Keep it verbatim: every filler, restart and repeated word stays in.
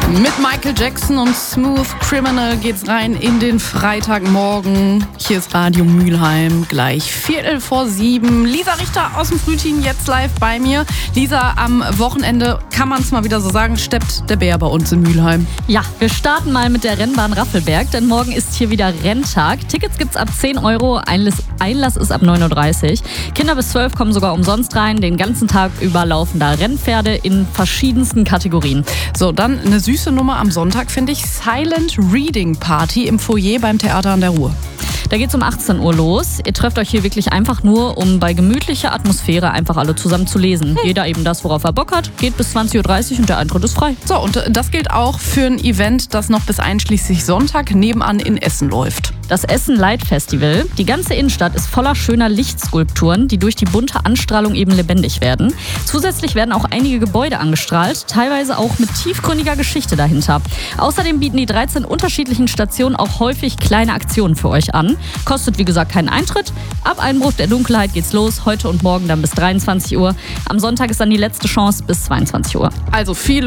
Mit Michael Jackson und Smooth Criminal geht's rein in den Freitagmorgen. Hier ist Radio Mülheim, gleich Viertel vor sieben. Lisa Richter aus dem Frühteam jetzt live bei mir. Lisa, am Wochenende, kann man es mal wieder so sagen, steppt der Bär bei uns in Mülheim. Ja, wir starten mal mit der Rennbahn Raffelberg, denn morgen ist hier wieder Renntag. Tickets gibt's ab zehn Euro, Einlass, Einlass ist ab neun Uhr dreißig. Kinder bis zwölf kommen sogar umsonst rein. Den ganzen Tag über laufen da Rennpferde in verschiedensten Kategorien. So, dann eine süße Nummer am Sonntag, finde ich. Silent Reading Party im Foyer beim Theater an der Ruhr. Da geht's um achtzehn Uhr los. Ihr trefft euch hier wirklich einfach nur, um bei gemütlicher Atmosphäre einfach alle zusammen zu lesen. Hm. Jeder eben das, worauf er Bock hat. Geht bis zwanzig Uhr dreißig und der Eintritt ist frei. So, und das gilt auch für ein Event, das noch bis einschließlich Sonntag nebenan in Essen läuft. Das Essen Light Festival. Die ganze Innenstadt ist voller schöner Lichtskulpturen, die durch die bunte Anstrahlung eben lebendig werden. Zusätzlich werden auch einige Gebäude angestrahlt, teilweise auch mit tiefgründiger Geschichte dahinter. Außerdem bieten die dreizehn unterschiedlichen Stationen auch häufig kleine Aktionen für euch an. Kostet wie gesagt keinen Eintritt. Ab Einbruch der Dunkelheit geht's los, heute und morgen dann bis dreiundzwanzig Uhr. Am Sonntag ist dann die letzte Chance bis zweiundzwanzig Uhr. Also viel